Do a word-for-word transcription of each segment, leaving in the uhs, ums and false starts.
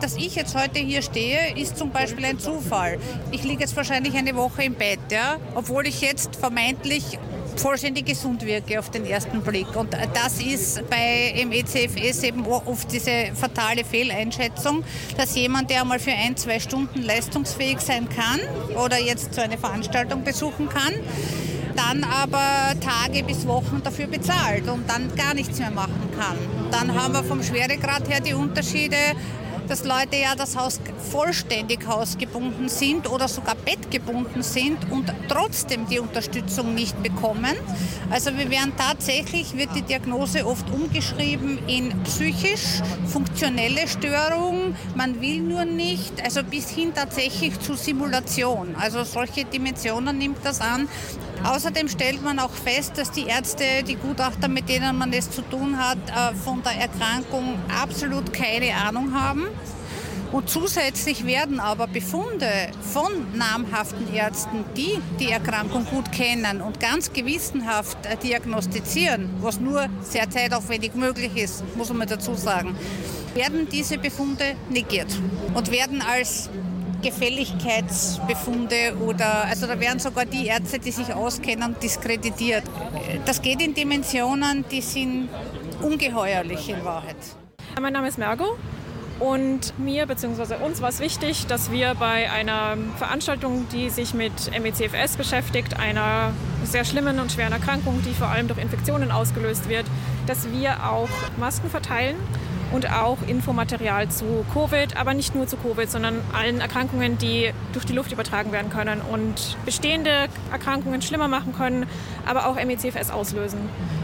Dass ich jetzt heute hier stehe, ist zum Beispiel ein Zufall. Ich liege jetzt wahrscheinlich eine Woche im Bett, ja, obwohl ich jetzt vermeintlich vollständig gesund wirke auf den ersten Blick. Und das ist bei M E C F S eben oft diese fatale Fehleinschätzung, dass jemand, der einmal für ein, zwei Stunden leistungsfähig sein kann oder jetzt so eine Veranstaltung besuchen kann, dann aber Tage bis Wochen dafür bezahlt und dann gar nichts mehr machen kann. Dann haben wir vom Schweregrad her die Unterschiede, dass Leute ja das Haus vollständig hausgebunden sind oder sogar bettgebunden sind und trotzdem die Unterstützung nicht bekommen. Also wir werden tatsächlich, wird die Diagnose oft umgeschrieben in psychisch funktionelle Störung, man will nur nicht, also bis hin tatsächlich zu Simulation. Also solche Dimensionen nimmt das an. Außerdem stellt man auch fest, dass die Ärzte, die Gutachter, mit denen man es zu tun hat, von der Erkrankung absolut keine Ahnung haben. Und zusätzlich werden aber Befunde von namhaften Ärzten, die die Erkrankung gut kennen und ganz gewissenhaft diagnostizieren, was nur sehr zeitaufwendig möglich ist, muss man dazu sagen, werden diese Befunde negiert und werden als Gefälligkeitsbefunde oder, also da werden sogar die Ärzte, die sich auskennen, diskreditiert. Das geht in Dimensionen, die sind ungeheuerlich in Wahrheit. Mein Name ist Mergo und mir bzw. uns war es wichtig, dass wir bei einer Veranstaltung, die sich mit M E C F S beschäftigt, einer sehr schlimmen und schweren Erkrankung, die vor allem durch Infektionen ausgelöst wird, dass wir auch Masken verteilen. Und auch Infomaterial zu Covid, aber nicht nur zu Covid, sondern allen Erkrankungen, die durch die Luft übertragen werden können und bestehende Erkrankungen schlimmer machen können, aber auch M E C F S auslösen.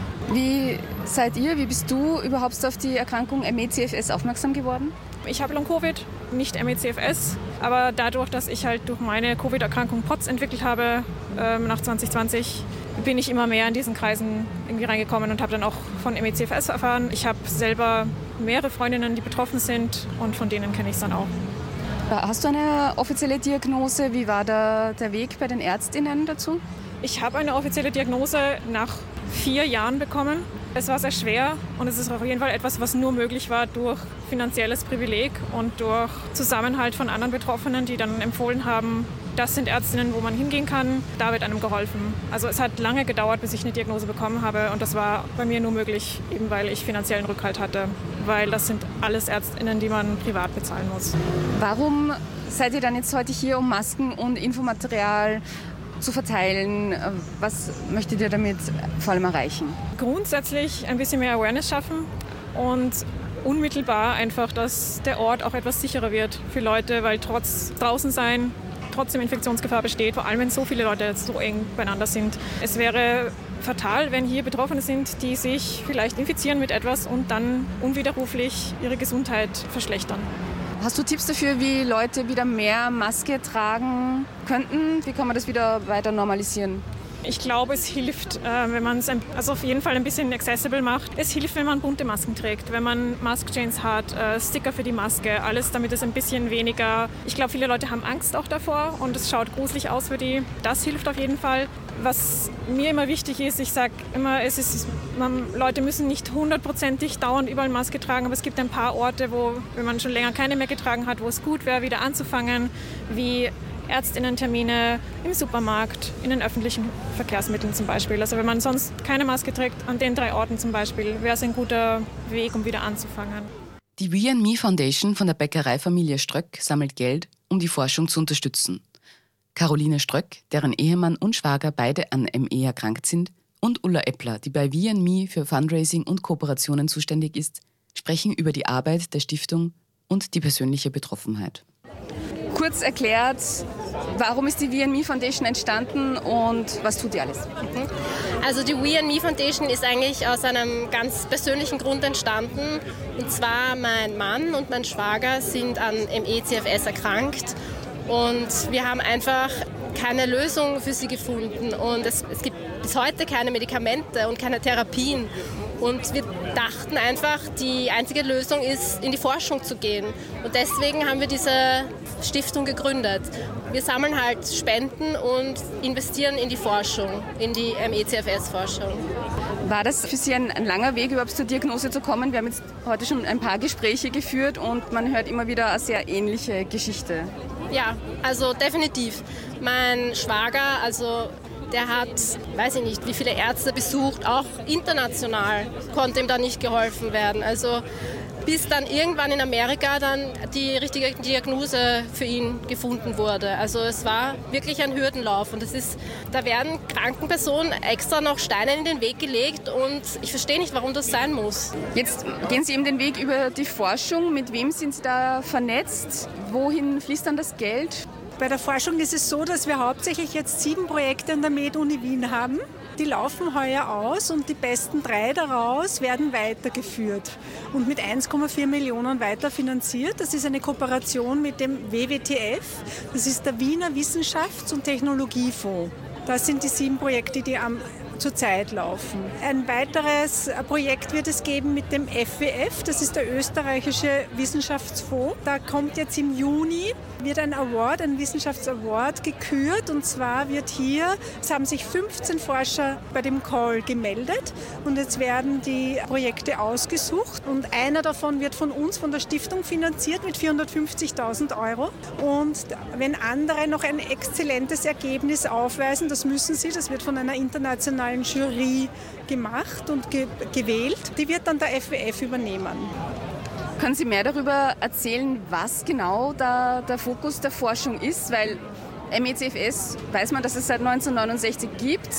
Wie seid ihr, wie bist du überhaupt auf die Erkrankung M E C F S aufmerksam geworden? Ich habe Long-Covid, nicht M E C F S, aber dadurch, dass ich halt durch meine Covid-Erkrankung P O T S entwickelt habe äh, nach zwanzig zwanzig, bin ich immer mehr in diesen Kreisen irgendwie reingekommen und habe dann auch von M E C F S erfahren. Ich habe selber mehrere Freundinnen, die betroffen sind und von denen kenne ich es dann auch. Hast du eine offizielle Diagnose? Wie war da der Weg bei den ÄrztInnen dazu? Ich habe eine offizielle Diagnose nach vier Jahren bekommen. Es war sehr schwer und es ist auf jeden Fall etwas, was nur möglich war durch finanzielles Privileg und durch Zusammenhalt von anderen Betroffenen, die dann empfohlen haben, das sind Ärztinnen, wo man hingehen kann, da wird einem geholfen. Also es hat lange gedauert, bis ich eine Diagnose bekommen habe und das war bei mir nur möglich, eben weil ich finanziellen Rückhalt hatte, weil das sind alles Ärztinnen, die man privat bezahlen muss. Warum seid ihr dann jetzt heute hier, um Masken und Infomaterial zu verteilen? Was möchtet ihr damit vor allem erreichen? Grundsätzlich ein bisschen mehr Awareness schaffen und unmittelbar einfach, dass der Ort auch etwas sicherer wird für Leute, weil trotz draußen sein trotzdem Infektionsgefahr besteht, vor allem wenn so viele Leute jetzt so eng beieinander sind. Es wäre fatal, wenn hier Betroffene sind, die sich vielleicht infizieren mit etwas und dann unwiderruflich ihre Gesundheit verschlechtern. Hast du Tipps dafür, wie Leute wieder mehr Maske tragen könnten? Wie kann man das wieder weiter normalisieren? Ich glaube, es hilft, äh, wenn man es also auf jeden Fall ein bisschen accessible macht. Es hilft, wenn man bunte Masken trägt, wenn man Mask-Chains hat, äh, Sticker für die Maske, alles, damit es ein bisschen weniger... Ich glaube, viele Leute haben Angst auch davor und es schaut gruselig aus für die. Das hilft auf jeden Fall. Was mir immer wichtig ist, ich sage immer, es ist, man, Leute müssen nicht hundertprozentig dauernd überall Maske tragen, aber es gibt ein paar Orte, wo, wenn man schon länger keine mehr getragen hat, wo es gut wäre, wieder anzufangen, wie Ärztinnentermine im Supermarkt, in den öffentlichen Verkehrsmitteln zum Beispiel. Also wenn man sonst keine Maske trägt, an den drei Orten zum Beispiel, wäre es ein guter Weg, um wieder anzufangen. Die We and Me Foundation von der Bäckereifamilie Ströck sammelt Geld, um die Forschung zu unterstützen. Caroline Ströck, deren Ehemann und Schwager beide an M E erkrankt sind, und Ulla Eppler, die bei We and Me für Fundraising und Kooperationen zuständig ist, sprechen über die Arbeit der Stiftung und die persönliche Betroffenheit. Kurz erklärt, warum ist die We and Me Foundation entstanden und was tut die alles? Also die We and Me Foundation ist eigentlich aus einem ganz persönlichen Grund entstanden. Und zwar mein Mann und mein Schwager sind an M E C F S erkrankt und wir haben einfach keine Lösung für sie gefunden. Und es, es gibt bis heute keine Medikamente und keine Therapien. Und wir dachten einfach, die einzige Lösung ist, in die Forschung zu gehen. Und deswegen haben wir diese Stiftung gegründet. Wir sammeln halt Spenden und investieren in die Forschung, in die M E C F S-Forschung. War das für Sie ein, ein langer Weg, überhaupt zur Diagnose zu kommen? Wir haben jetzt heute schon ein paar Gespräche geführt und man hört immer wieder eine sehr ähnliche Geschichte. Ja, also definitiv. Mein Schwager, also der hat, weiß ich nicht, wie viele Ärzte besucht, auch international konnte ihm da nicht geholfen werden. Also bis dann irgendwann in Amerika dann die richtige Diagnose für ihn gefunden wurde. Also es war wirklich ein Hürdenlauf und es ist, da werden kranken Personen extra noch Steine in den Weg gelegt und ich verstehe nicht, warum das sein muss. Jetzt gehen Sie eben den Weg über die Forschung. Mit wem sind Sie da vernetzt? Wohin fließt dann das Geld? Bei der Forschung ist es so, dass wir hauptsächlich jetzt sieben Projekte an der Med-Uni Wien haben. Die laufen heuer aus und die besten drei daraus werden weitergeführt und mit eins Komma vier Millionen weiterfinanziert. Das ist eine Kooperation mit dem W W T F, das ist der Wiener Wissenschafts- und Technologiefonds. Das sind die sieben Projekte, die am zurzeit laufen. Ein weiteres Projekt wird es geben mit dem F W F, das ist der österreichische Wissenschaftsfonds. Da kommt jetzt im Juni, wird ein Award, ein Wissenschaftsaward gekürt und zwar wird hier, es haben sich fünfzehn Forscher bei dem Call gemeldet und jetzt werden die Projekte ausgesucht und einer davon wird von uns, von der Stiftung finanziert mit vierhundertfünfzigtausend Euro und wenn andere noch ein exzellentes Ergebnis aufweisen, das müssen sie, das wird von einer internationalen Jury gemacht und ge- gewählt. Die wird dann der F W F übernehmen. Können Sie mehr darüber erzählen, was genau da der Fokus der Forschung ist? Weil M E C F S weiß man, dass es seit neunzehnhundertneunundsechzig gibt.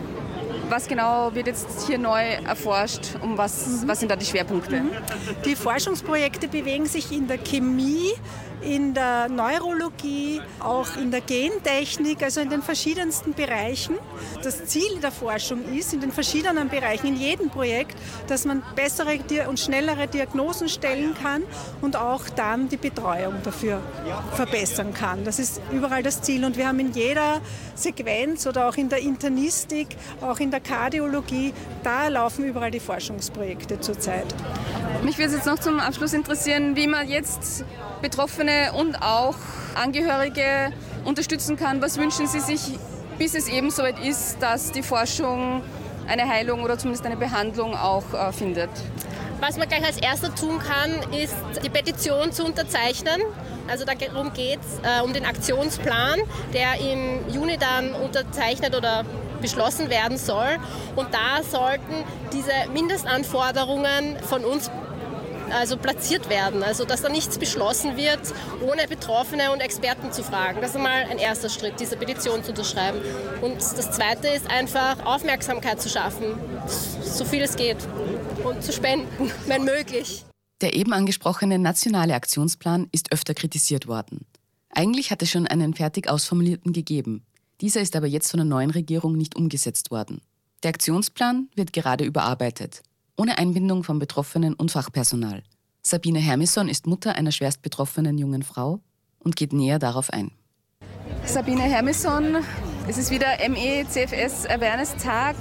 Was genau wird jetzt hier neu erforscht? Um was, was sind da die Schwerpunkte? Mhm. Die Forschungsprojekte bewegen sich in der Chemie, in der Neurologie, auch in der Gentechnik, also in den verschiedensten Bereichen. Das Ziel der Forschung ist, in den verschiedenen Bereichen, in jedem Projekt, dass man bessere und schnellere Diagnosen stellen kann und auch dann die Betreuung dafür verbessern kann. Das ist überall das Ziel. Und wir haben in jeder Sequenz oder auch in der Internistik, auch in der Kardiologie, da laufen überall die Forschungsprojekte zurzeit. Mich würde es jetzt noch zum Abschluss interessieren, wie man jetzt Betroffene und auch Angehörige unterstützen kann. Was wünschen Sie sich, bis es eben soweit ist, dass die Forschung eine Heilung oder zumindest eine Behandlung auch äh, findet? Was man gleich als Erster tun kann, ist die Petition zu unterzeichnen. Also darum geht es, äh, um den Aktionsplan, der im Juni dann unterzeichnet oder beschlossen werden soll. Und da sollten diese Mindestanforderungen von uns also platziert werden, also dass da nichts beschlossen wird, ohne Betroffene und Experten zu fragen. Das ist einmal ein erster Schritt, diese Petition zu unterschreiben. Und das Zweite ist einfach Aufmerksamkeit zu schaffen, so viel es geht, und zu spenden, wenn möglich. Der eben angesprochene nationale Aktionsplan ist öfter kritisiert worden. Eigentlich hat es schon einen fertig ausformulierten gegeben. Dieser ist aber jetzt von der neuen Regierung nicht umgesetzt worden. Der Aktionsplan wird gerade überarbeitet, ohne Einbindung von Betroffenen und Fachpersonal. Sabine Hermisson ist Mutter einer schwerst betroffenen jungen Frau und geht näher darauf ein. Sabine Hermisson, es ist wieder M E C F S Awareness Tag.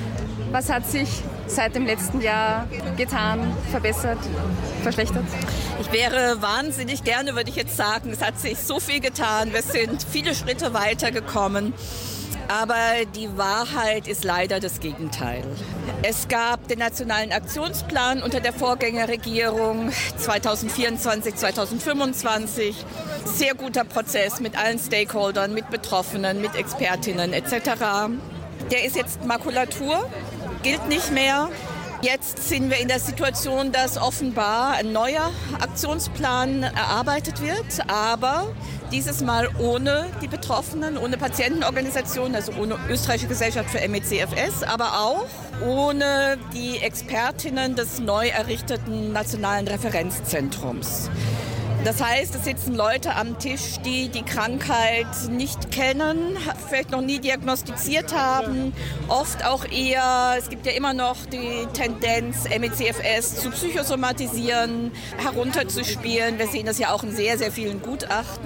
Was hat sich seit dem letzten Jahr getan, verbessert, verschlechtert? Ich wäre wahnsinnig gerne, würde ich jetzt sagen, es hat sich so viel getan. Wir sind viele Schritte weitergekommen. Aber die Wahrheit ist leider das Gegenteil. Es gab den Nationalen Aktionsplan unter der Vorgängerregierung zweitausendvierundzwanzig, zweitausendfünfundzwanzig. Sehr guter Prozess mit allen Stakeholdern, mit Betroffenen, mit Expertinnen et cetera. Der ist jetzt Makulatur, gilt nicht mehr. Jetzt sind wir in der Situation, dass offenbar ein neuer Aktionsplan erarbeitet wird, aber dieses Mal ohne die Betroffenen, ohne Patientenorganisationen, also ohne Österreichische Gesellschaft für M E C F S, aber auch ohne die Expertinnen des neu errichteten Nationalen Referenzzentrums. Das heißt, es sitzen Leute am Tisch, die die Krankheit nicht kennen, vielleicht noch nie diagnostiziert haben, oft auch eher, es gibt ja immer noch die Tendenz, M E C F S zu psychosomatisieren, herunterzuspielen. Wir sehen das ja auch in sehr, sehr vielen Gutachten.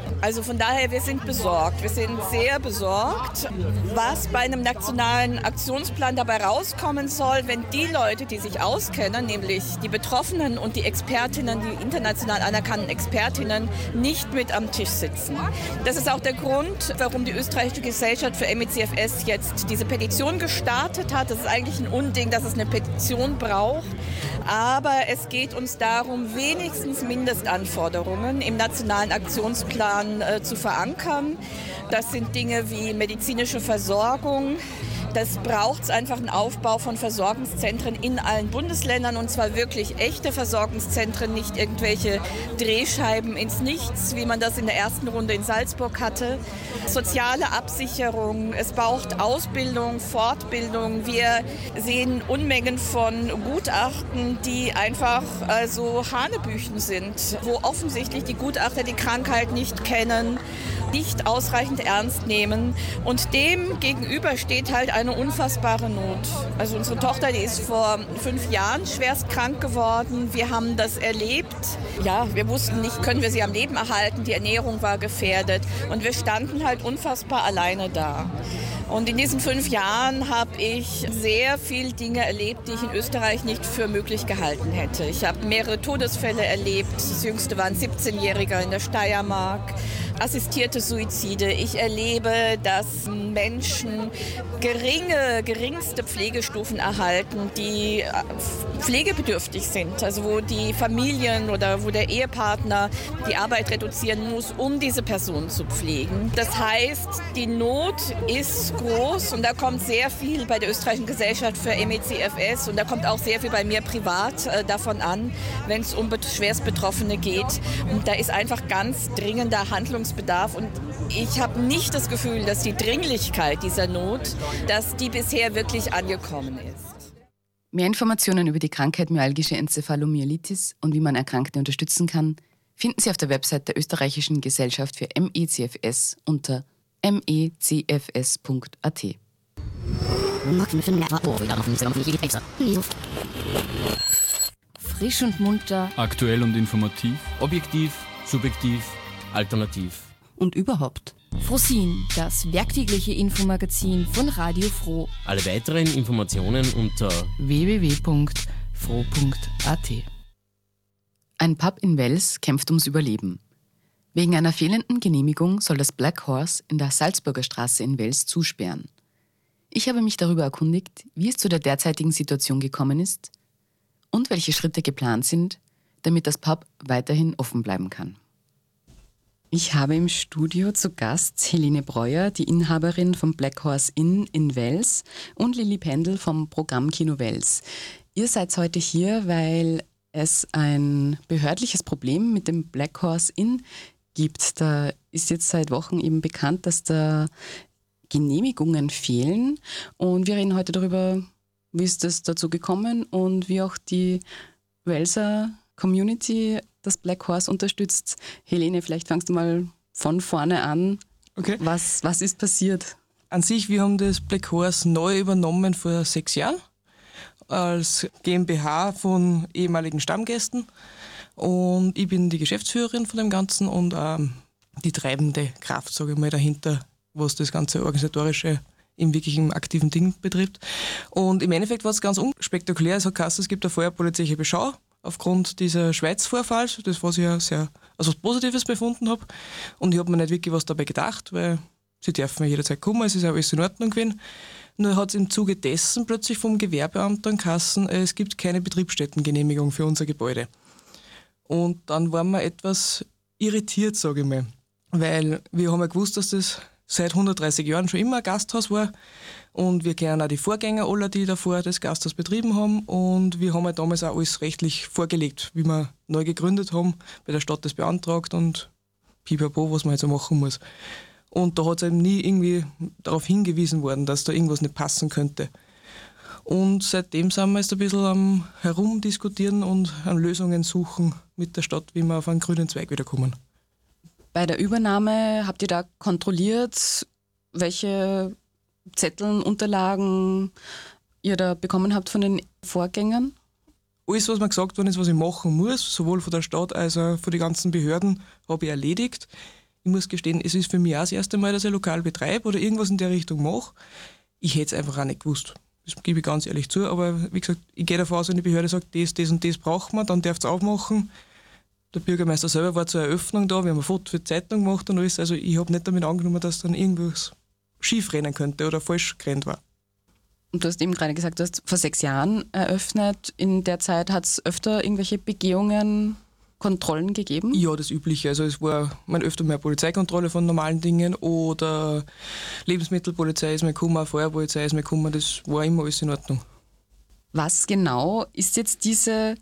Also von daher, wir sind besorgt. Wir sind sehr besorgt, was bei einem nationalen Aktionsplan dabei rauskommen soll, wenn die Leute, die sich auskennen, nämlich die Betroffenen und die Expertinnen, die international anerkannten Expertinnen, nicht mit am Tisch sitzen. Das ist auch der Grund, warum die österreichische Gesellschaft für M E C F S jetzt diese Petition gestartet hat. Das ist eigentlich ein Unding, dass es eine Petition braucht. Aber es geht uns darum, wenigstens Mindestanforderungen im nationalen Aktionsplan äh, zu verankern. Das sind Dinge wie medizinische Versorgung. Das braucht einfach einen Aufbau von Versorgungszentren in allen Bundesländern, und zwar wirklich echte Versorgungszentren, nicht irgendwelche Drehscheiben ins Nichts, wie man das in der ersten Runde in Salzburg hatte. Soziale Absicherung, es braucht Ausbildung, Fortbildung. Wir sehen Unmengen von Gutachten, die einfach also Hanebüchen sind, wo offensichtlich die Gutachter die Krankheit nicht kennen, nicht ausreichend ernst nehmen, und dem gegenüber steht halt eine unfassbare Not. Also unsere Tochter, die ist vor fünf Jahren schwerst krank geworden. Wir haben das erlebt. Ja, wir wussten nicht, können wir sie am Leben erhalten. Die Ernährung war gefährdet und wir standen halt unfassbar alleine da. Und in diesen fünf Jahren habe ich sehr viele Dinge erlebt, die ich in Österreich nicht für möglich gehalten hätte. Ich habe mehrere Todesfälle erlebt. Das jüngste war ein siebzehnjähriger in der Steiermark. Assistierte Suizide. Ich erlebe, dass Menschen geringe, geringste Pflegestufen erhalten, die pflegebedürftig sind. Also wo die Familien oder wo der Ehepartner die Arbeit reduzieren muss, um diese Person zu pflegen. Das heißt, die Not ist groß und da kommt sehr viel bei der österreichischen Gesellschaft für M E C F S und da kommt auch sehr viel bei mir privat äh, davon an, wenn es um Schwerstbetroffene geht. Und da ist einfach ganz dringender Handlungsbedarf und ich habe nicht das Gefühl, dass die Dringlichkeit dieser Not, dass die bisher wirklich angekommen ist. Mehr Informationen über die Krankheit myalgische Enzephalomyelitis und wie man Erkrankte unterstützen kann, finden Sie auf der Website der österreichischen Gesellschaft für M E C F S unter m e c f s punkt a t. Frisch und munter. Aktuell und informativ. Objektiv, subjektiv, alternativ. Und überhaupt. Frosin, das werktägliche Infomagazin von Radio Froh. Alle weiteren Informationen unter w w w punkt froh punkt a t. Ein Pub in Wels kämpft ums Überleben. Wegen einer fehlenden Genehmigung soll das Black Horse in der Salzburger Straße in Wels zusperren. Ich habe mich darüber erkundigt, wie es zu der derzeitigen Situation gekommen ist und welche Schritte geplant sind, damit das Pub weiterhin offen bleiben kann. Ich habe im Studio zu Gast Helene Breuer, die Inhaberin vom Black Horse Inn in Wels, und Lilly Pendl vom Programm Kino Wels. Ihr seid heute hier, weil es ein behördliches Problem mit dem Black Horse Inn gibt. Da ist jetzt seit Wochen eben bekannt, dass da Genehmigungen fehlen. Und wir reden heute darüber, wie ist es dazu gekommen und wie auch die Welser Community das Black Horse unterstützt. Helene, vielleicht fangst du mal von vorne an. Okay. Was, was ist passiert? An sich, wir haben das Black Horse neu übernommen vor sechs Jahren als GmbH von ehemaligen Stammgästen. Und ich bin die Geschäftsführerin von dem Ganzen und ähm, die treibende Kraft, sage ich mal, dahinter, was das ganze Organisatorische im wirklichen aktiven Ding betrifft. Und im Endeffekt war es ganz unspektakulär. Es hat geheißen, es gibt eine feuerpolizeiliche Beschau aufgrund dieser Schweiz-Vorfalls, das was ich ja sehr als was Positives befunden habe. Und ich habe mir nicht wirklich was dabei gedacht, weil sie dürfen ja jederzeit kommen, es ist ja alles in Ordnung gewesen. Nur hat es im Zuge dessen plötzlich vom Gewerbeamt geheißen, es gibt keine Betriebsstättengenehmigung für unser Gebäude. Und dann waren wir etwas irritiert, sage ich mal, weil wir haben ja gewusst, dass das seit hundertdreißig Jahren schon immer ein Gasthaus war und wir kennen auch die Vorgänger aller, die davor das Gasthaus betrieben haben, und wir haben ja damals auch alles rechtlich vorgelegt, wie wir neu gegründet haben, bei der Stadt das beantragt und pipapo, was man jetzt so machen muss. Und da hat es eben nie irgendwie darauf hingewiesen worden, dass da irgendwas nicht passen könnte. Und seitdem sind wir jetzt ein bisschen am Herumdiskutieren und an Lösungen suchen mit der Stadt, wie wir auf einen grünen Zweig wiederkommen. Bei der Übernahme habt ihr da kontrolliert, welche Zettel, Unterlagen ihr da bekommen habt von den Vorgängern? Alles, was mir gesagt worden ist, was ich machen muss, sowohl von der Stadt als auch von den ganzen Behörden, habe ich erledigt. ich muss gestehen, es ist für mich auch das erste Mal, dass ich lokal betreibe oder irgendwas in der Richtung mache. Ich hätte es einfach auch nicht gewusst. Das gebe ich ganz ehrlich zu, aber wie gesagt, ich gehe davon aus, wenn die Behörde sagt, das, das und das braucht man, dann darf es aufmachen. Der Bürgermeister selber war zur Eröffnung da, wir haben ein Foto für die Zeitung gemacht und alles. Also ich habe nicht damit angenommen, dass dann irgendwas schief rennen könnte oder falsch gerannt war. Und du hast eben gerade gesagt, du hast vor sechs Jahren eröffnet. In der Zeit hat es öfter irgendwelche Begehungen, Kontrollen gegeben? Ja, das Übliche. Also es war man öfter mehr Polizeikontrolle von normalen Dingen oder Lebensmittelpolizei ist mir gekommen, Feuerpolizei ist mir gekommen. Das war immer alles in Ordnung. Was genau ist jetzt diese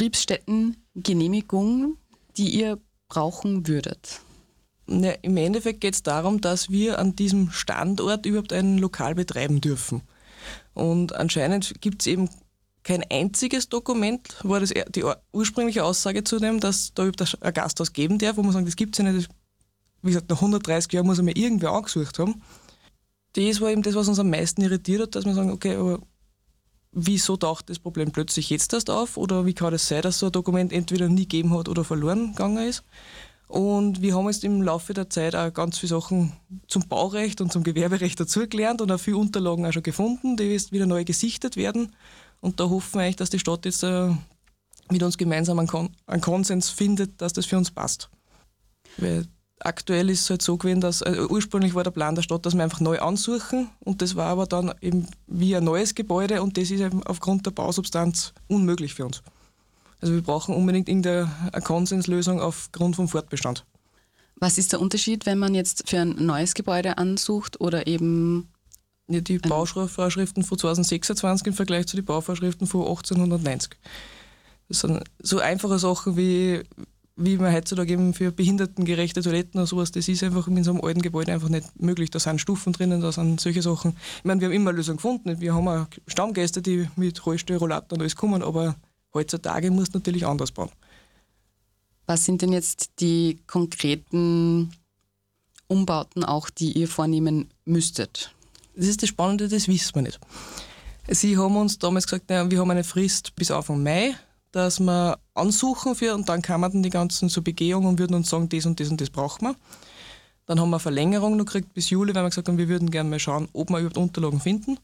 Betriebsstättengenehmigung, die ihr brauchen würdet? Ja, im Endeffekt geht es darum, dass wir an diesem Standort überhaupt ein Lokal betreiben dürfen. Und anscheinend gibt es eben kein einziges Dokument, war das die ursprüngliche Aussage zu dem, dass da überhaupt ein Gasthaus geben darf, wo man sagt, das gibt es ja nicht. Wie gesagt, nach hundertdreißig Jahren muss er mir irgendwer angesucht haben. Das war eben das, was uns am meisten irritiert hat, dass wir sagen, okay, aber wieso taucht das Problem plötzlich jetzt erst auf? Oder wie kann es das sein, dass so ein Dokument entweder nie gegeben hat oder verloren gegangen ist? Und wir haben jetzt im Laufe der Zeit auch ganz viele Sachen zum Baurecht und zum Gewerberecht dazugelernt und auch viele Unterlagen auch schon gefunden, die jetzt wieder neu gesichtet werden. Und da hoffen wir eigentlich, dass die Stadt jetzt äh, mit uns gemeinsam einen, Kon- einen Konsens findet, dass das für uns passt. Weil aktuell ist es halt so gewesen, dass äh, ursprünglich war der Plan der Stadt, dass wir einfach neu ansuchen und das war aber dann eben wie ein neues Gebäude und das ist eben aufgrund der Bausubstanz unmöglich für uns. Also wir brauchen unbedingt irgendeine Konsenslösung aufgrund vom Fortbestand. Was ist der Unterschied, wenn man jetzt für ein neues Gebäude ansucht oder eben... Ja, die Bauvorschriften von zweitausendsechsundzwanzig im Vergleich zu den Bauvorschriften von achtzehnhundertneunzig. Das sind so einfache Sachen wie, wie man heutzutage eben für behindertengerechte Toiletten oder sowas, das ist einfach in so einem alten Gebäude einfach nicht möglich. Da sind Stufen drinnen, da sind solche Sachen. Ich meine, wir haben immer eine Lösung gefunden. Wir haben auch Stammgäste, die mit Rollstuhl, Rollator und alles kommen, aber heutzutage muss es natürlich anders bauen. Was sind denn jetzt die konkreten Umbauten auch, die ihr vornehmen müsstet? Das ist das Spannende, das wissen wir nicht. Sie haben uns damals gesagt, naja, wir haben eine Frist bis Anfang Mai, dass wir ansuchen für und dann kamen die ganzen so Begehungen und würden uns sagen, das und das und das brauchen wir. Dann haben wir eine Verlängerung noch gekriegt bis Juli, weil wir gesagt haben, wir würden gerne mal schauen, ob wir überhaupt Unterlagen finden.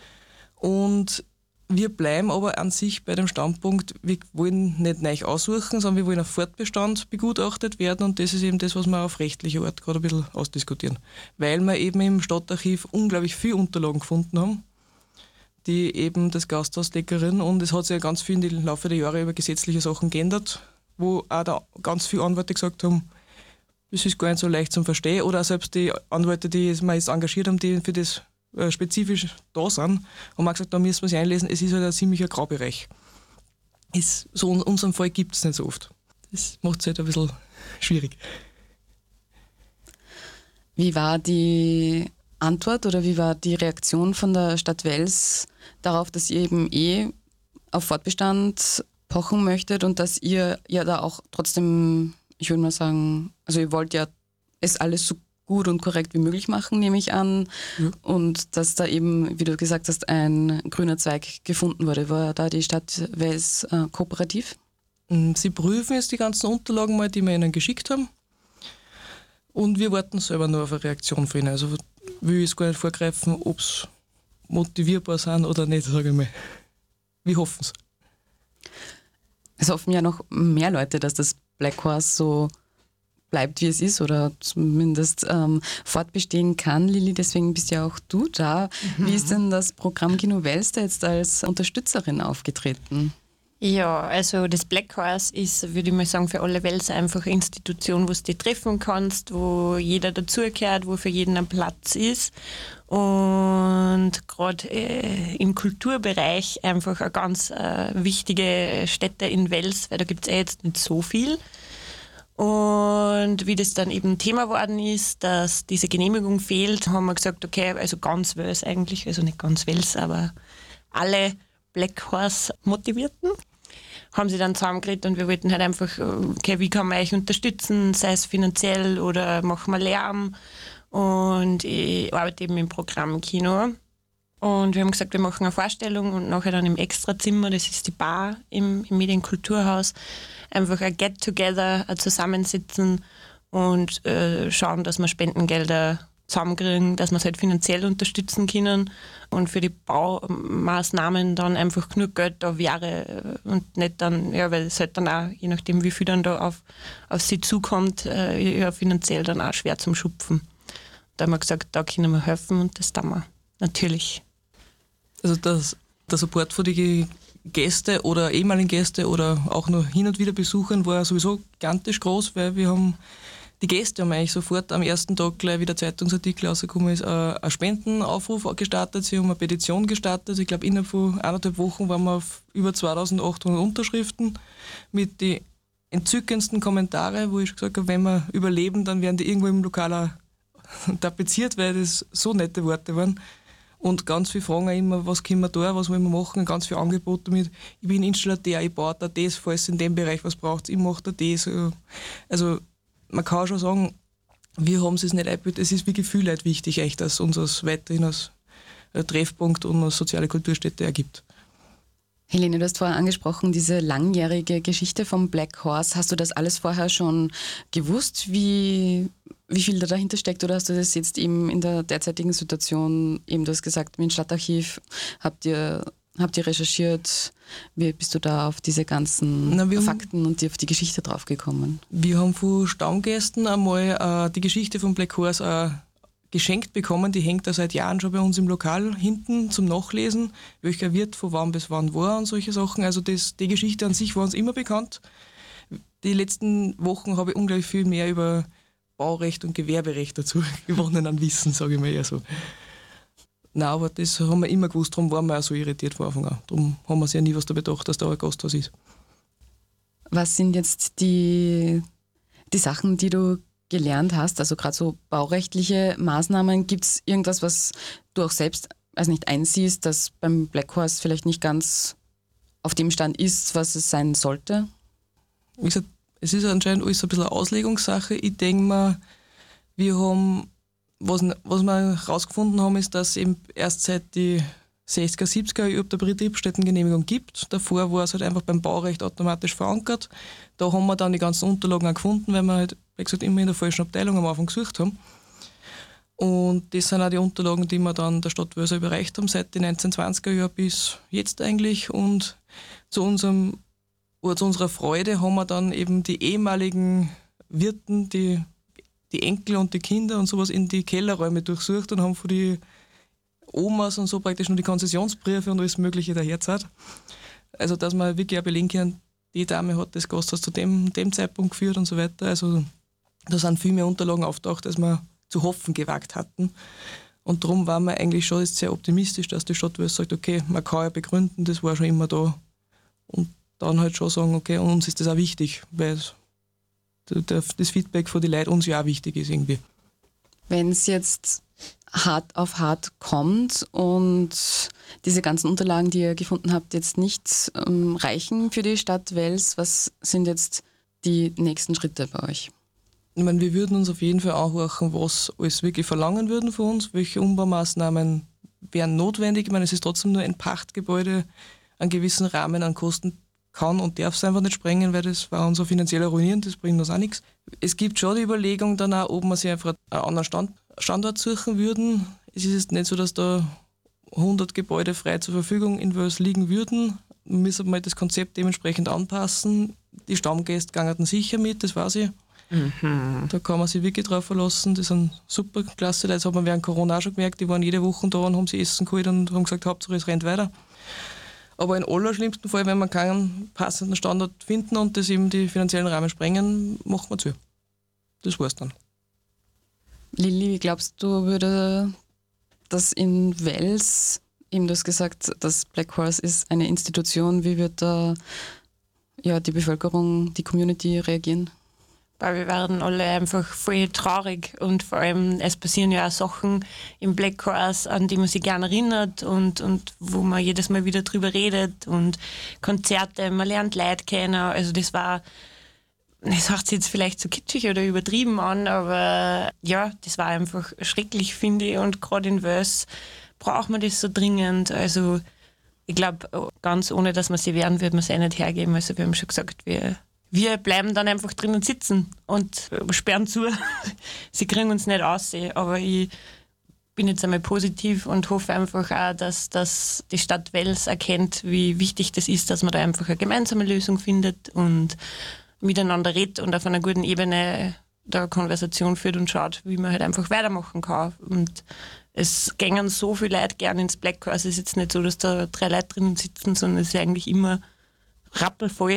Und wir bleiben aber an sich bei dem Standpunkt, wir wollen nicht neu aussuchen, sondern wir wollen auf Fortbestand begutachtet werden und das ist eben das, was wir auf rechtlicher Art gerade ein bisschen ausdiskutieren. Weil wir eben im Stadtarchiv unglaublich viele Unterlagen gefunden haben, die eben das Gasthaus deklarieren und es hat sich ja ganz viel im Laufe der Jahre über gesetzliche Sachen geändert, wo auch da ganz viele Anwälte gesagt haben, das ist gar nicht so leicht zum Verstehen oder auch selbst die Anwälte, die wir jetzt engagiert haben, die für das spezifisch da sind, haben wir gesagt, da müssen wir sich einlesen, es ist halt ein ziemlicher Graubereich. Ist, so in unserem Fall gibt es nicht so oft. Das macht es halt ein bisschen schwierig. Wie war die Antwort oder wie war die Reaktion von der Stadt Wels darauf, dass ihr eben eh auf Fortbestand pochen möchtet und dass ihr ja da auch trotzdem, ich würde mal sagen, also ihr wollt ja es alles so gut und korrekt wie möglich machen, nehme ich an. Ja. Und dass da eben, wie du gesagt hast, ein grüner Zweig gefunden wurde. War da die Stadt Wels äh, kooperativ? Sie prüfen jetzt die ganzen Unterlagen mal, die wir ihnen geschickt haben. Und wir warten selber nur auf eine Reaktion von ihnen. Also will ich es gar nicht vorgreifen, ob es motivierbar sind oder nicht, sage ich mal. Wir hoffen es. Es hoffen ja noch mehr Leute, dass das Black Horse so bleibt, wie es ist oder zumindest ähm, fortbestehen kann. Lilly, deswegen bist ja auch du da. Mhm. Wie ist denn das Programm Kino Wels da jetzt als Unterstützerin aufgetreten? Ja, also das Black Horse ist, würde ich mal sagen, für alle Welser einfach eine Institution, wo du dich treffen kannst, wo jeder dazugehört, wo für jeden ein Platz ist und gerade äh, im Kulturbereich einfach eine ganz äh, wichtige Stätte in Wels, weil da gibt es eh jetzt nicht so viel. Und wie das dann eben Thema geworden ist, dass diese Genehmigung fehlt, haben wir gesagt, okay, also ganz Wels eigentlich, also nicht ganz Wels, aber alle Black Horse Motivierten haben sie dann zusammengeredet und wir wollten halt einfach, okay, wie kann man euch unterstützen, sei es finanziell oder machen wir Lärm. Und ich arbeite eben im Programm Kino. Und wir haben gesagt, wir machen eine Vorstellung und nachher dann im Extrazimmer, das ist die Bar im, im Medienkulturhaus, einfach ein Get-Together, ein Zusammensitzen und äh, schauen, dass wir Spendengelder zusammenkriegen, dass wir es halt finanziell unterstützen können und für die Baumaßnahmen dann einfach genug Geld da wäre und nicht dann, ja, weil es halt dann auch, je nachdem wie viel dann da auf, auf sie zukommt, äh, ja, finanziell dann auch schwer zum Schupfen. Da haben wir gesagt, da können wir helfen und das tun wir natürlich. Also das, der Support für die Gäste oder ehemaligen Gäste oder auch nur hin und wieder Besuchern war sowieso gigantisch groß, weil wir haben die Gäste haben eigentlich sofort am ersten Tag gleich wieder Zeitungsartikel rausgekommen ist, ein Spendenaufruf gestartet, sie haben eine Petition gestartet. Ich glaube, innerhalb von eineinhalb Wochen waren wir auf über zweitausendachthundert Unterschriften mit den entzückendsten Kommentaren, wo ich schon gesagt habe, wenn wir überleben, dann werden die irgendwo im Lokal auch tapeziert, weil das so nette Worte waren. Und ganz viele fragen auch immer, was können wir da, was wollen wir machen, ganz viele Angebote mit, ich bin Installateur, ich baue da das, falls in dem Bereich was braucht, ich mache da das. Also man kann schon sagen, wir haben es nicht eingebildet, es ist wie Gefühl halt wichtig, echt, dass uns das weiterhin als Treffpunkt und als soziale Kulturstätte ergibt. Helene, du hast vorher angesprochen, diese langjährige Geschichte vom Black Horse. Hast du das alles vorher schon gewusst, wie, wie viel da dahinter steckt? Oder hast du das jetzt eben in der derzeitigen Situation, eben du hast gesagt, mit dem Stadtarchiv, habt ihr, habt ihr recherchiert? Wie bist du da auf diese ganzen Na, Fakten haben, und die, auf die Geschichte draufgekommen? Wir haben von Stammgästen einmal äh, die Geschichte vom Black Horse äh, geschenkt bekommen, die hängt da seit Jahren schon bei uns im Lokal hinten zum Nachlesen, welcher Wirt von wann bis wann war und solche Sachen. Also das, die Geschichte an sich war uns immer bekannt. Die letzten Wochen habe ich unglaublich viel mehr über Baurecht und Gewerberecht dazu gewonnen an Wissen, sage ich mal eher so. Nein, aber das haben wir immer gewusst, darum waren wir auch so irritiert von Anfang an. Darum haben wir sich ja nie was da bedacht, dass da ein Gasthaus ist. Was sind jetzt die, die Sachen, die du gelernt hast, also gerade so baurechtliche Maßnahmen, gibt es irgendwas, was du auch selbst also nicht einsiehst, dass beim Black Horse vielleicht nicht ganz auf dem Stand ist, was es sein sollte? Wie gesagt, es ist anscheinend alles ein bisschen eine Auslegungssache. Ich denke mal, wir haben, was, was wir herausgefunden haben, ist, dass eben erst seit die sechziger, siebziger Jahre der Betriebsstättengenehmigung gibt. Davor war es halt einfach beim Baurecht automatisch verankert. Da haben wir dann die ganzen Unterlagen auch gefunden, weil wir halt, wie gesagt, immer in der falschen Abteilung am Anfang gesucht haben. Und das sind auch die Unterlagen, die wir dann der Stadt Wölser überreicht haben, seit den neunzehnhundertzwanziger Jahren bis jetzt eigentlich. Und zu, unserem, oder zu unserer Freude haben wir dann eben die ehemaligen Wirten, die, die Enkel und die Kinder und sowas in die Kellerräume durchsucht und haben von die Omas und so praktisch nur die Konzessionsbriefe und alles Mögliche daherzahlt. Also, dass man wirklich auch belegen kann, die Dame hat das Gasthaus zu dem, dem Zeitpunkt geführt und so weiter. Also, da sind viel mehr Unterlagen auftaucht, als wir zu hoffen gewagt hatten. Und darum waren wir eigentlich schon sehr optimistisch, dass die Stadt Wölser sagt, okay, man kann ja begründen, das war schon immer da. Und dann halt schon sagen, okay, und uns ist das auch wichtig, weil das Feedback von den Leuten uns ja auch wichtig ist irgendwie. Wenn es jetzt hart auf hart kommt und diese ganzen Unterlagen, die ihr gefunden habt, jetzt nicht ähm, reichen für die Stadt Wels, was sind jetzt die nächsten Schritte bei euch? Ich meine, wir würden uns auf jeden Fall anhören, was alles wirklich verlangen würden von uns, welche Umbaumaßnahmen wären notwendig. Ich meine, es ist trotzdem nur ein Pachtgebäude, einen gewissen Rahmen an Kosten kann und darf es einfach nicht sprengen, weil das war unser finanzieller Ruinieren, das bringt uns auch nichts. Es gibt schon die Überlegung dann auch, ob wir sich einfach einen anderen Stand, Standort suchen würden. Es ist jetzt nicht so, dass da hundert Gebäude frei zur Verfügung in Wels liegen würden. Wir müssen mal das Konzept dementsprechend anpassen. Die Stammgäste gingen sicher mit, das weiß ich. Mhm. Da kann man sich wirklich drauf verlassen. Das sind super klasse Leute. Das hat man während Corona auch schon gemerkt. Die waren jede Woche da und haben sie Essen geholt und haben gesagt, Hauptsache es rennt weiter. Aber im allerschlimmsten Fall, wenn man keinen passenden Standort finden und das eben die finanziellen Rahmen sprengen, macht man zu. Das war's dann. Lilli, wie glaubst du, würde das in Wels, eben du hast gesagt, das Black Horse ist eine Institution, wie wird da ja, die Bevölkerung, die Community reagieren? Weil wir werden alle einfach voll traurig und vor allem, es passieren ja auch Sachen im Black Horse, an die man sich gerne erinnert und, und wo man jedes Mal wieder drüber redet und Konzerte, man lernt Leute kennen, also das war, das hört sich jetzt vielleicht so kitschig oder übertrieben an, aber ja, das war einfach schrecklich, finde ich, und gerade in Wels braucht man das so dringend, also ich glaube, ganz ohne, dass man sie wehren, wird man es eh nicht hergeben, also wir haben schon gesagt, wir wir bleiben dann einfach drinnen sitzen und sperren zu. Sie kriegen uns nicht aussehen, aber ich bin jetzt einmal positiv und hoffe einfach auch, dass, dass die Stadt Wels erkennt, wie wichtig das ist, dass man da einfach eine gemeinsame Lösung findet und miteinander redet und auf einer guten Ebene da Konversation führt und schaut, wie man halt einfach weitermachen kann. Und es gängen so viele Leute gerne ins Black Horse. Es ist jetzt nicht so, dass da drei Leute drinnen sitzen, sondern es ist eigentlich immer rappelvoll.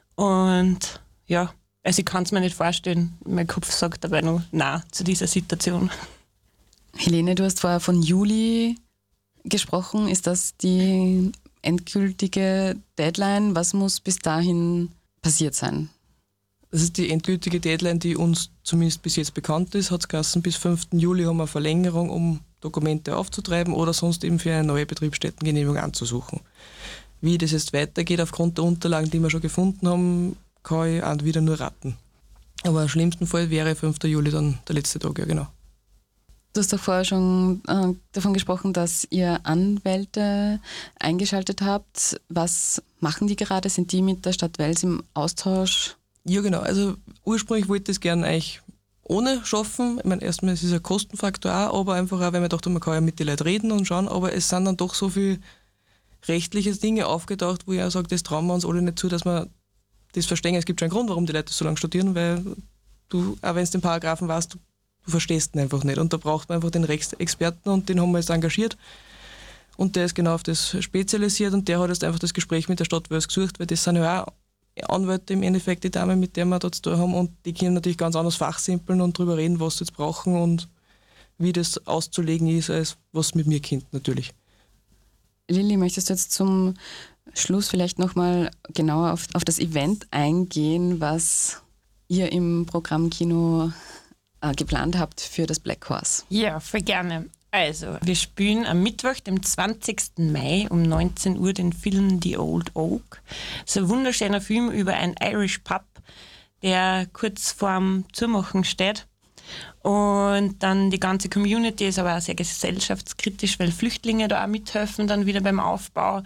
Und ja, also ich kann es mir nicht vorstellen. Mein Kopf sagt dabei noch nein zu dieser Situation. Helene, du hast vorher von Juli gesprochen. Ist das die endgültige Deadline? Was muss bis dahin passiert sein? Das ist die endgültige Deadline, die uns zumindest bis jetzt bekannt ist. Hat es geheißen, bis fünften Juli haben wir eine Verlängerung, um Dokumente aufzutreiben oder sonst eben für eine neue Betriebsstättengenehmigung anzusuchen. Wie das jetzt weitergeht aufgrund der Unterlagen, die wir schon gefunden haben, kann ich auch wieder nur raten. Aber im schlimmsten Fall wäre fünften Juli dann der letzte Tag, ja genau. Du hast doch vorher schon äh, davon gesprochen, dass ihr Anwälte eingeschaltet habt. Was machen die gerade? Sind die mit der Stadt Wels im Austausch? Ja genau, also ursprünglich wollte ich das gerne eigentlich ohne schaffen. Ich meine, erstmal ist es ein Kostenfaktor auch, aber einfach auch, weil man dachte, man kann ja mit den Leuten reden und schauen, aber es sind dann doch so viele rechtliche Dinge aufgetaucht, wo ich auch sage, das trauen wir uns alle nicht zu, dass wir das verstehen. Es gibt schon einen Grund, warum die Leute so lange studieren, weil du, auch wenn es den Paragraphen weißt, du, du verstehst ihn einfach nicht. Und da braucht man einfach den Rechtsexperten und den haben wir jetzt engagiert. Und der ist genau auf das spezialisiert und der hat jetzt einfach das Gespräch mit der Stadt Wels gesucht, weil das sind ja auch Anwälte im Endeffekt, die Damen, mit denen wir dort zu tun haben, und die können natürlich ganz anders fachsimpeln und darüber reden, was sie jetzt brauchen und wie das auszulegen ist, als was mit mir kommt natürlich. Lilly, möchtest du jetzt zum Schluss vielleicht nochmal genauer auf, auf das Event eingehen, was ihr im Programmkino äh, geplant habt für das Black Horse? Ja, voll gerne. Also, wir spielen am Mittwoch, dem zwanzigsten Mai um neunzehn Uhr den Film The Old Oak. Das ist ein wunderschöner Film über einen Irish Pub, der kurz vorm Zumachen steht. Und dann die ganze Community ist aber auch sehr gesellschaftskritisch, weil Flüchtlinge da auch mithelfen dann wieder beim Aufbau.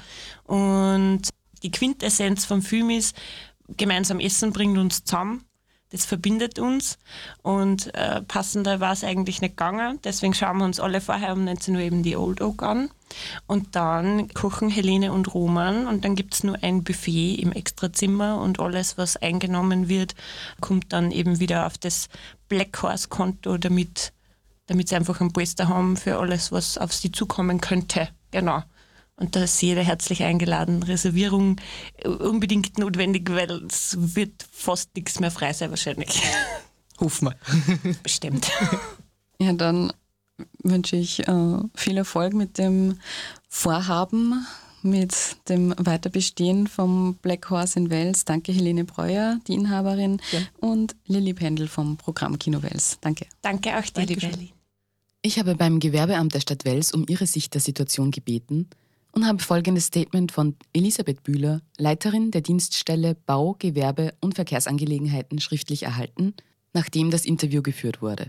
Und die Quintessenz vom Film ist, gemeinsam Essen bringt uns zusammen. Das verbindet uns und äh, passender war es eigentlich nicht gegangen. Deswegen schauen wir uns alle vorher um neunzehn Uhr eben die Old Oak an. Und dann kochen Helene und Roman und dann gibt es nur ein Buffet im Extrazimmer und alles, was eingenommen wird, kommt dann eben wieder auf das Black Horse Konto, damit, damit sie einfach einen Polster haben für alles, was auf sie zukommen könnte. Genau. Und da ist jeder herzlich eingeladen. Reservierung unbedingt notwendig, weil es wird fast nichts mehr frei sein wahrscheinlich. Hoffen wir. Bestimmt. Ja, dann wünsche ich äh, viel Erfolg mit dem Vorhaben, mit dem Weiterbestehen vom Black Horse in Wels. Danke Helene Breuer, die Inhaberin, ja. Und Lilly Pendel vom Programmkino Wels. Danke. Danke auch dir, liebe Lilly. Ich habe beim Gewerbeamt der Stadt Wels um ihre Sicht der Situation gebeten und habe folgendes Statement von Elisabeth Bühler, Leiterin der Dienststelle Bau, Gewerbe und Verkehrsangelegenheiten, schriftlich erhalten, nachdem das Interview geführt wurde.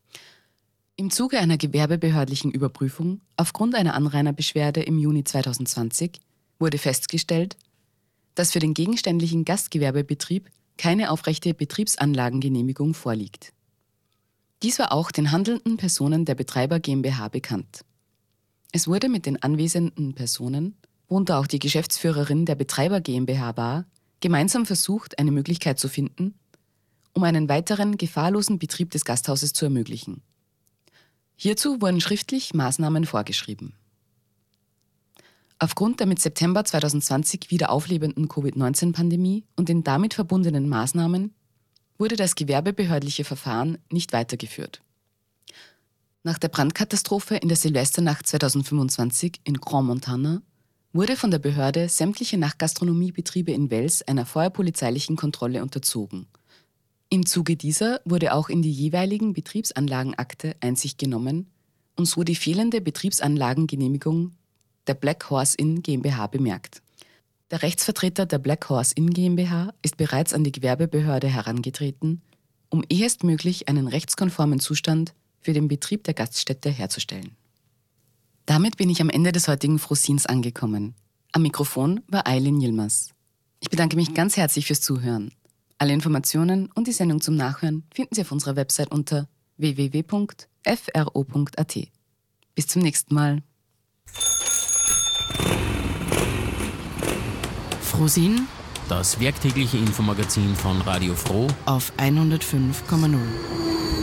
Im Zuge einer gewerbebehördlichen Überprüfung aufgrund einer Anrainerbeschwerde im Juni zweitausendzwanzig wurde festgestellt, dass für den gegenständlichen Gastgewerbebetrieb keine aufrechte Betriebsanlagengenehmigung vorliegt. Dies war auch den handelnden Personen der Betreiber GmbH bekannt. Es wurde mit den anwesenden Personen, worunter auch die Geschäftsführerin der Betreiber GmbH war, gemeinsam versucht, eine Möglichkeit zu finden, um einen weiteren gefahrlosen Betrieb des Gasthauses zu ermöglichen. Hierzu wurden schriftlich Maßnahmen vorgeschrieben. Aufgrund der mit September zweitausendzwanzig wieder auflebenden Covid neunzehn Pandemie und den damit verbundenen Maßnahmen wurde das gewerbebehördliche Verfahren nicht weitergeführt. Nach der Brandkatastrophe in der Silvesternacht zweitausendfünfundzwanzig in Grand Montana wurde von der Behörde sämtliche Nachtgastronomiebetriebe in Wels einer vorherpolizeilichen Kontrolle unterzogen. Im Zuge dieser wurde auch in die jeweiligen Betriebsanlagenakte Einsicht genommen und so die fehlende Betriebsanlagengenehmigung der Black Horse Inn GmbH bemerkt. Der Rechtsvertreter der Black Horse Inn GmbH ist bereits an die Gewerbebehörde herangetreten, um ehestmöglich einen rechtskonformen Zustand für den Betrieb der Gaststätte herzustellen. Damit bin ich am Ende des heutigen Frosins angekommen. Am Mikrofon war Eileen Yilmaz. Ich bedanke mich ganz herzlich fürs Zuhören. Alle Informationen und die Sendung zum Nachhören finden Sie auf unserer Website unter w w w punkt f r o punkt a t. Bis zum nächsten Mal. Frosin, Das werktägliche Infomagazin von Radio Froh auf hundertfünf Komma null.